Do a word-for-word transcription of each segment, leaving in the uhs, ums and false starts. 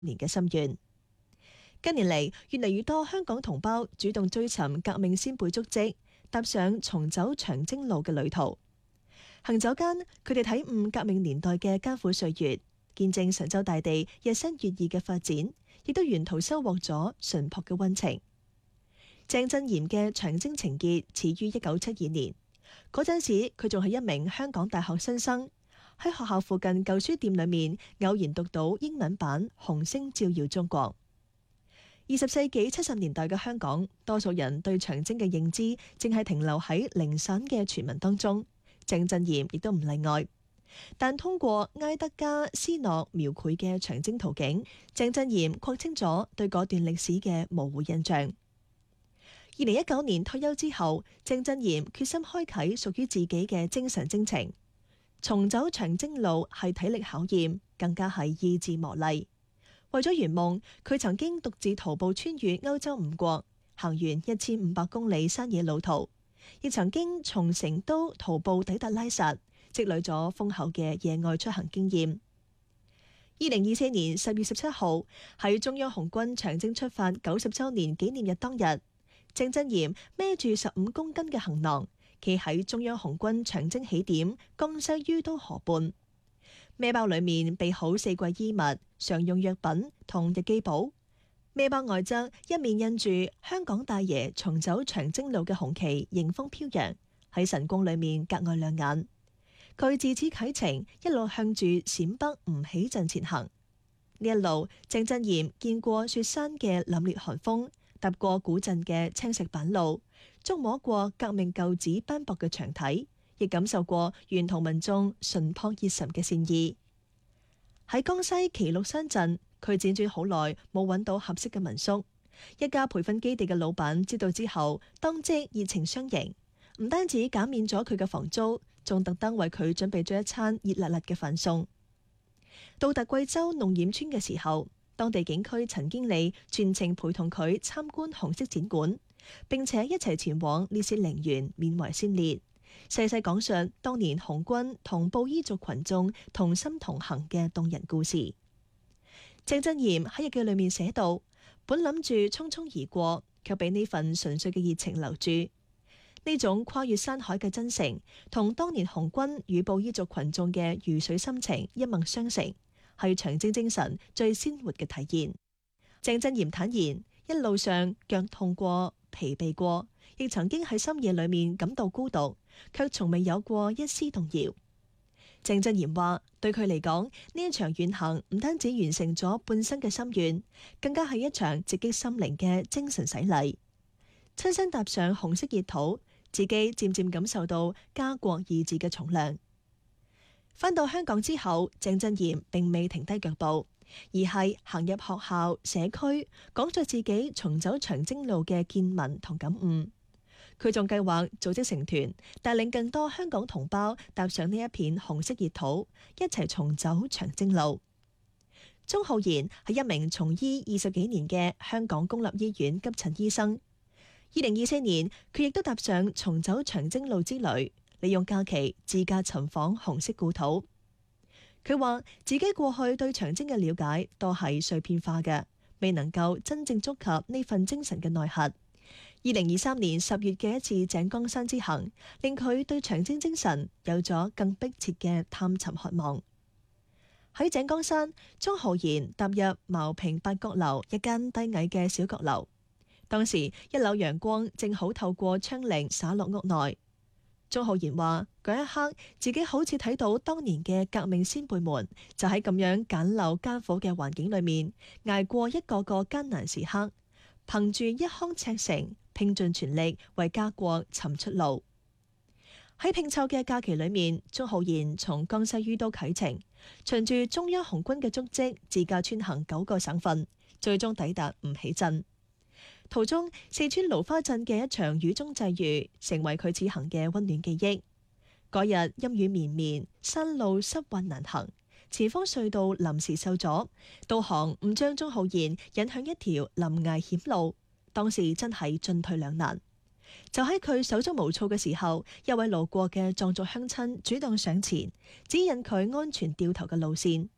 年嘅心願。近年嚟，越嚟越多香港同胞主動追尋革命先輩足跡，踏上重走長征路嘅旅途。行走間，佢哋體悟革命年代嘅艱苦歲月，見證神州大地日新月異嘅發展，亦都沿途收穫咗淳樸嘅溫情。鄭振炎嘅長征情結始於一九七二年，嗰陣時佢仲係一名香港大學新生，喺學校附近舊書店裏面偶然讀到英文版《紅星照耀中國》。二十世紀七十年代嘅香港，多數人對長征嘅認知淨係停留喺零散嘅傳聞當中，鄭振炎亦都唔例外。但通過埃德加·斯諾描繪嘅長征途徑，鄭振炎廓清咗對嗰段歷史嘅模糊印象。二零一九年退休之後，鄭振炎決心開啟屬於自己嘅精神征程。重走長征路係體力考驗，更加係意志磨礪。為咗圓夢，佢曾經獨自徒步穿越歐洲五國，行完一千五百公里山野路途，亦曾經從成都徒步抵達拉薩，積累咗豐厚嘅野外出行經驗。二零二四年十月十七號喺中央紅軍長征出發九十週年紀念日當日，鄭振炎孭住十五公斤嘅行囊，企喺中央紅軍長征起點江西于都河畔。孭包裏面備好四季衣物、常用藥品同日記簿。孭包外側一面印住香港大爺重走長征路嘅紅旗，迎風飄揚，喺晨光裏面格外亮眼。佢自此啟程，一路向住陝北吳起鎮前行。呢一路，鄭振炎見過雪山嘅凜冽寒風，踏過古鎮嘅青石板路，觸摸過革命舊址斑駁嘅牆體，亦感受過沿途民眾淳樸熱忱嘅善意。喺江西岐鹿山鎮，佢輾轉好耐冇揾到合適嘅民宿。一家培訓基地嘅老闆知道之後，當即熱情相迎，唔單止減免咗佢嘅房租，仲特登為佢準備咗一餐熱辣辣嘅飯餸。到達貴州弄染村嘅時候，當地警區陳經理全程陪同佢參觀紅色展館，並且一齊前往烈士陵園緬懷先烈，細細講述當年紅軍同布依族群眾同心同行嘅動人故事。鄭振炎喺日記裏面寫道：本諗住匆匆而過，卻俾呢份純粹嘅熱情留住。呢種跨越山海嘅真誠，同當年紅軍與布依族群眾嘅如水深情一脈相承，係長征精神最鮮活嘅體現。鄭振炎坦言，一路上腳痛過、疲憊過，亦曾經喺深夜裏面感到孤獨，卻從未有過一絲動搖。鄭振炎話：對佢嚟講，呢一場遠行唔單止完成咗半生嘅心願，更加係一場直擊心靈嘅精神洗禮。親身踏上紅色熱土，自己漸漸感受到家國意志嘅重量。返到香港之後，鄭振炎並未停低腳步，而係行入學校、社區，講述自己重走長征路嘅見聞同感悟。佢仲計劃組織成團，帶領更多香港同胞踏上呢一片紅色熱土，一齊重走長征路。鍾浩然係一名從醫二十幾年嘅香港公立醫院急診醫生。二零二四年，佢亦都踏上重走長征路之旅，利用假期自駕尋訪紅色故土。佢話自己過去對長征嘅了解多係碎片化嘅，未能夠真正觸及呢份精神嘅內核。二零二三年十月嘅一次井岡山之行，令佢對長征精神有咗更迫切嘅探尋渴望。喺井岡山，鍾浩然踏入茅坪八角樓一間低矮嘅小閣樓。當時一縷陽光正好透過窗棂灑落屋內。鍾浩然話：嗰一刻，自己好似睇到當年嘅革命先輩們，就喺咁樣簡陋艱苦嘅環境裏面，捱過一個個艱難時刻，憑住一腔赤誠，拼盡全力為家國尋出路。喺拼湊嘅假期裏面，鍾浩然從江西于都啟程，循住中央紅軍嘅足跡，自駕穿行九個省份，最終抵達吳起鎮。途中，四川蘆花鎮嘅一場雨中際遇，成為佢此行嘅溫暖記憶。嗰日陰雨綿綿，山路濕滑難行，前方隧道臨時受阻，導航唔將鍾浩然引向一條臨崖險路，當時真係進退兩難。就喺佢手足無措嘅時候，一位路過嘅藏族鄉親主動上前，指引佢安全掉頭嘅路線。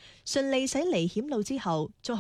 順利駛離險路之後，仲